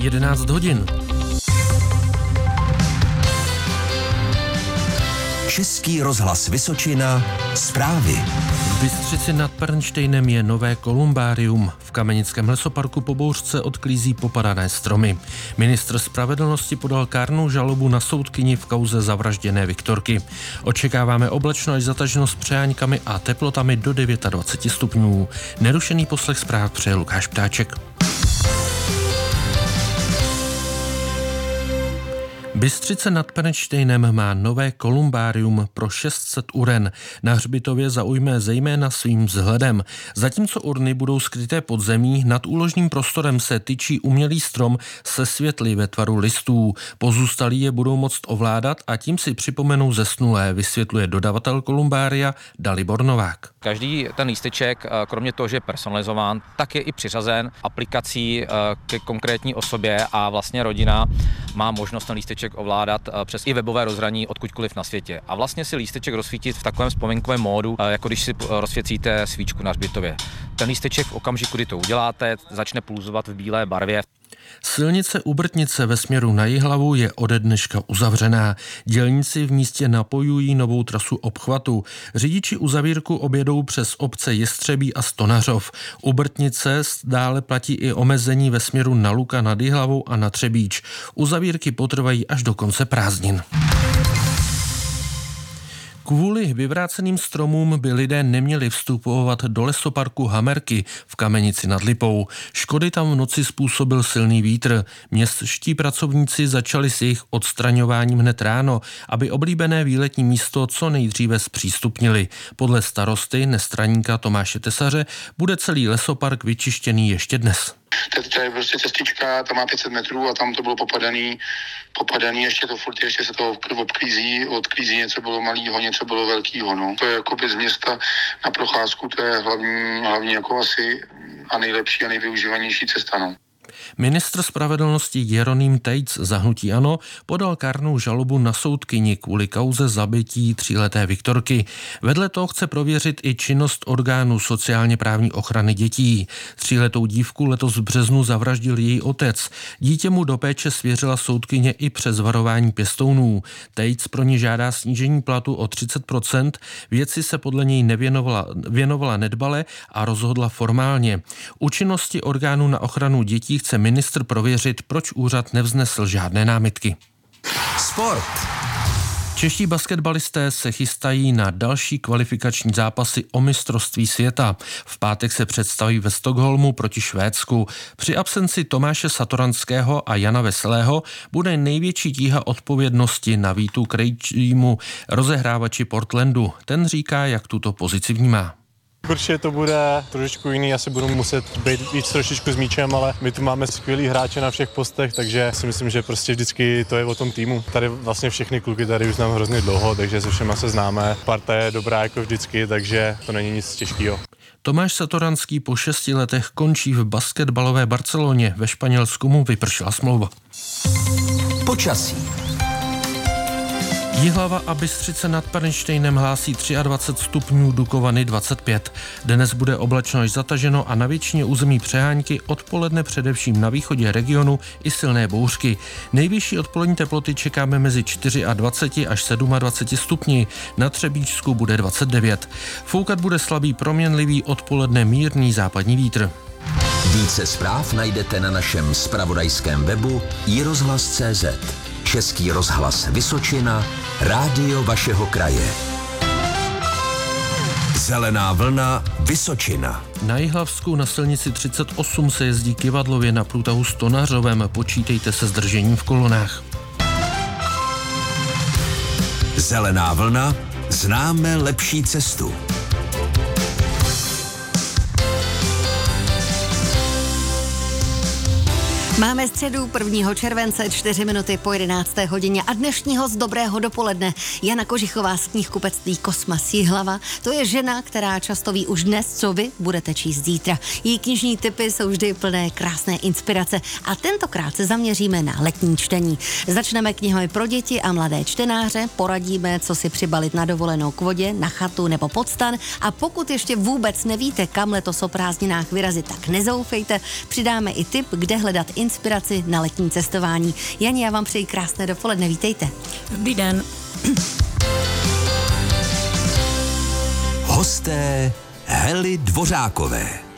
11 hodin. Český rozhlas Vysočina, zprávy. V Bystřici nad Pernštejnem je nové kolumbárium. V Kamenickém lesoparku po bouřce odklízí popadané stromy. Ministr spravedlnosti podal kárnou žalobu na soudkyni v kauze zavražděné Viktorky. Očekáváme oblačno až zataženo s přejáňkami a teplotami do 29 stupňů. Nerušený poslech zpráv přeje Lukáš Ptáček. Bystřice nad Pernštejnem má nové kolumbárium pro 600 uren. Na hřbitově zaujme zejména svým vzhledem. Zatímco urny budou skryté pod zemí, nad úložním prostorem se tyčí umělý strom se světly ve tvaru listů. Pozůstalí je budou moct ovládat a tím si připomenou zesnulé, vysvětluje dodavatel kolumbária Dalibor Novák. Každý ten lísteček, kromě toho, že je personalizován, tak je i přiřazen aplikací ke konkrétní osobě a vlastně rodina má možnost ten lísteček ovládat přes i webové rozhraní odkudkoliv na světě. A vlastně si lísteček rozsvítit v takovém vzpomínkovém módu, jako když si rozsvěcíte svíčku na hřbitově. Ten lísteček v okamžiku, kdy to uděláte, začne pulzovat v bílé barvě. Silnice u Brtnice ve směru na Jihlavu je ode dneška uzavřená. Dělníci v místě napojují novou trasu obchvatu. Řidiči uzavírku objedou přes obce Jestřebí a Stonařov. U Brtnice dále platí i omezení ve směru na Luka nad Jihlavou a na Třebíč. Uzavírky potrvají až do konce prázdnin. Kvůli vyvráceným stromům by lidé neměli vstupovat do lesoparku Hamerky v Kamenici nad Lipou. Škody tam v noci způsobil silný vítr. Městští pracovníci začali s jejich odstraňováním hned ráno, aby oblíbené výletní místo co nejdříve zpřístupnili. Podle starosty nestraníka Tomáše Tesaře bude celý lesopark vyčištěný ještě dnes. To je prostě cestička, tam má 500 metrů a tam to bylo popadaný, ještě to furt, ještě se to odklízí, něco bylo malýho, něco bylo velkýho, no. To je jako z města na procházku, to je hlavní jako asi a nejlepší a nejvyužívanější cesta, no. Ministr spravedlnosti Jeroným Tejc za hnutí ANO podal kárnou žalobu na soudkyni kvůli kauze zabití 3leté Viktorky. Vedle toho chce prověřit i činnost orgánů sociálně právní ochrany dětí. 3letou dívku letos v březnu zavraždil její otec. Dítě mu do péče svěřila soudkyně i přes varování pěstounů. Tejc pro ní žádá snížení platu o 30%. Věci se podle něj věnovala nedbale a rozhodla formálně. U činnosti orgánů na ochranu dětí chce ministr prověřit, proč úřad nevznesl žádné námitky. Sport. Čeští basketbalisté se chystají na další kvalifikační zápasy o mistrovství světa. V pátek se představí ve Stockholmu proti Švédsku. Při absenci Tomáše Satoranského a Jana Veselého bude největší tíha odpovědnosti na Vítu Krejčímu, rozehrávači Portlandu. Ten říká, jak tuto pozici vnímá. Určitě to bude trošičku jiný, asi budu muset být víc trošičku s míčem, ale my tu máme skvělý hráče na všech postech, takže si myslím, že prostě vždycky to je o tom týmu. Tady vlastně všechny kluky tady už znám hrozně dlouho, takže se všema se známe. Parta je dobrá jako vždycky, takže to není nic těžkého. Tomáš Satoranský po 6 letech končí v basketbalové Barceloně. Ve Španělsku mu vypršela smlouva. Počasí. Jihlava a Bystřice nad Pernštejnem hlásí 23 stupňů, Dukovany 25. Dnes bude oblačno až zataženo a na většině území přehánky, odpoledne především na východě regionu i silné bouřky. Nejvyšší odpolední teploty čekáme mezi 24 až 27 stupni, na Třebíčsku bude 29. Foukat bude slabý proměnlivý, odpoledne mírný západní vítr. Více zpráv najdete na našem zpravodajském webu iRozhlas.cz. Český rozhlas Vysočina, rádio vašeho kraje. Zelená vlna Vysočina. Na Jihlavsku na silnici 38 se jezdí kyvadlově na průtahu Stonařovem. Počítejte se zdržením v kolonách. Zelená vlna, známe lepší cestu. Máme středu 1. července, 4 minuty po 11. hodině a dnešního z dobrého dopoledne. Jana Kožichová z knihkupectví Kosmas Jihlava. To je žena, která často ví už dnes, co vy budete číst zítra. Její knižní tipy jsou vždy plné krásné inspirace a tentokrát se zaměříme na letní čtení. Začneme knihami pro děti a mladé čtenáře, poradíme, co si přibalit na dovolenou k vodě, na chatu nebo pod stan a pokud ještě vůbec nevíte, kam letos o prázdninách vyrazit, tak nezoufejte. Přidáme i tip, kde hledat inspiraci na letní cestování. Jani, já vám přeji krásné dopoledne, vítejte. Dobrý den. Hosté Hely Dvořákové.